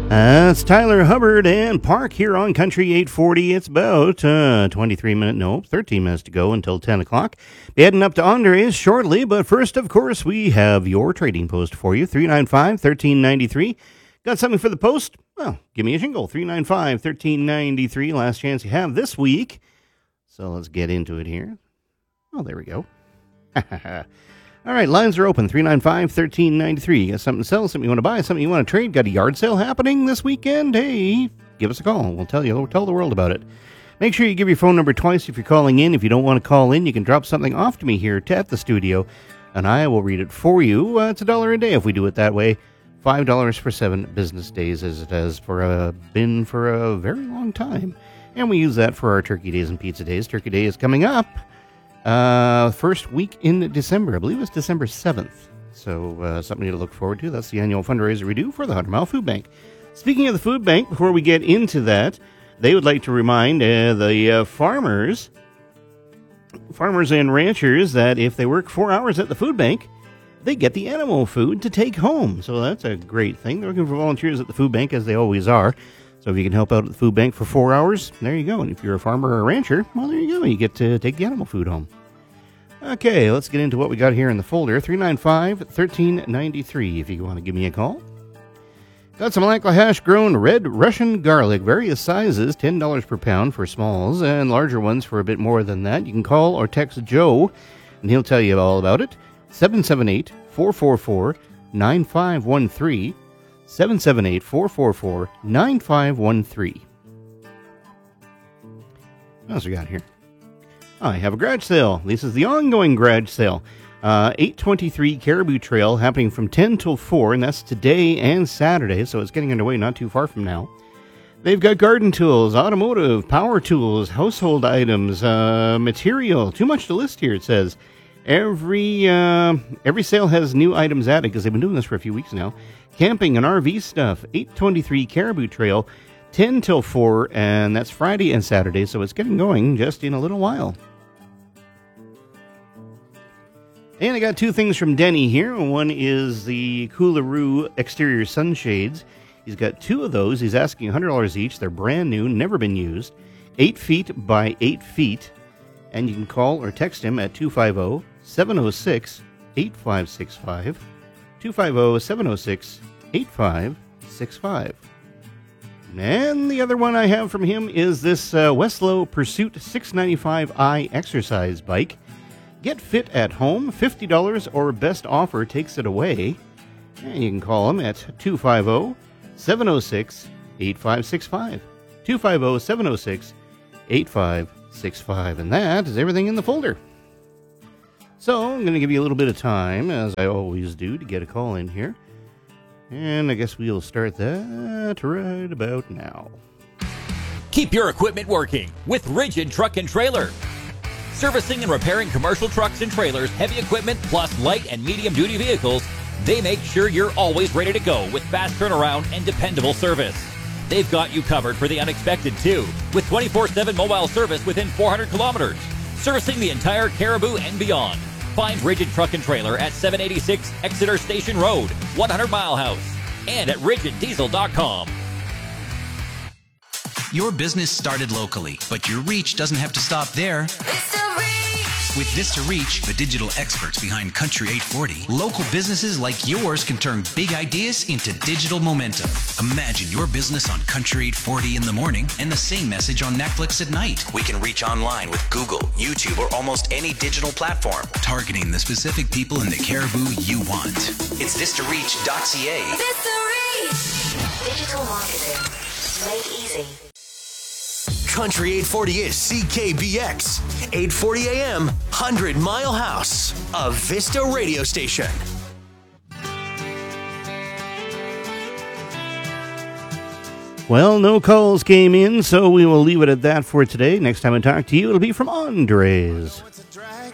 It's Tyler Hubbard and Park here on Country 840. It's about 13 minutes to go until 10 o'clock. Be heading up to Andres shortly, but first, of course, we have your trading post for you, 395-1393. Got something for the post? Well, give me a jingle, 395-1393. Last chance you have this week. So let's get into it here. Oh, there we go. All right, lines are open, 395-1393. You got something to sell, something you want to buy, something you want to trade, got a yard sale happening this weekend? Hey, give us a call. We'll tell the world about it. Make sure you give your phone number twice if you're calling in. If you don't want to call in, you can drop something off to me here at the studio, and I will read it for you. It's $1 a day if we do it that way. $5 for 7 business days, as it has been for a very long time. And we use that for our turkey days and pizza days. Turkey Day is coming up. First week in December. I believe it's December 7th. So something to look forward to. That's the annual fundraiser we do for the 100 Mile Food Bank. Speaking of the food bank, before we get into that, they would like to remind the farmers and ranchers that if they work 4 hours at the food bank, they get the animal food to take home. So that's a great thing. They're looking for volunteers at the food bank, as they always are. So if you can help out at the food bank for 4 hours, there you go. And if you're a farmer or a rancher, well, there you go. You get to take the animal food home. Okay, let's get into what we got here in the folder. 395-1393 if you want to give me a call. Got some Lancashire grown red Russian garlic, various sizes, $10 per pound for smalls, and larger ones for a bit more than that. You can call or text Joe, and he'll tell you all about it. 778-444-9513. 778-444-9513. What else we got here? I have a garage sale. This is the ongoing garage sale. 823 Caribou Trail, happening from 10 till 4, and that's today and Saturday, so it's getting underway not too far from now. They've got garden tools, automotive, power tools, household items, material. Too much to list here, it says. Every sale has new items added, because they've been doing this for a few weeks now. Camping and RV stuff, 823 Caribou Trail, 10 till 4, and that's Friday and Saturday, so it's getting going just in a little while. And I got two things from Denny here. One is the Coolaroo exterior sunshades. He's got two of those. He's asking $100 each. They're brand new, never been used. 8 feet by 8 feet. And you can call or text him at 250-706-8565. 250-706-8565. And the other one I have from him is this Westlow Pursuit 695i exercise bike. Get fit at home, $50 or best offer takes it away. And you can call him at 250-706-8565. 250-706-8565. And that is everything in the folder. So I'm going to give you a little bit of time, as I always do, to get a call in here. And I guess we'll start that right about now. Keep your equipment working with Rigid Truck and Trailer. Servicing and repairing commercial trucks and trailers, heavy equipment, plus light and medium-duty vehicles, they make sure you're always ready to go with fast turnaround and dependable service. They've got you covered for the unexpected, too, with 24/7 mobile service within 400 kilometers, servicing the entire Caribou and beyond. Find Rigid Truck and Trailer at 786 Exeter Station Road, 100 Mile House, and at rigiddiesel.com. Your business started locally, but your reach doesn't have to stop there. With Vista Reach, the digital experts behind Country 840, local businesses like yours can turn big ideas into digital momentum. Imagine your business on Country 840 in the morning and the same message on Netflix at night. We can reach online with Google, YouTube, or almost any digital platform, targeting the specific people in the Caribou you want. It's VistaReach.ca. Vista Reach! Digital marketing made easy. Country 840 is CKBX, 840 AM, 100 Mile House, a Vista radio station. Well, no calls came in, so we will leave it at that for today. Next time I talk to you, it'll be from Andres. It's a drag,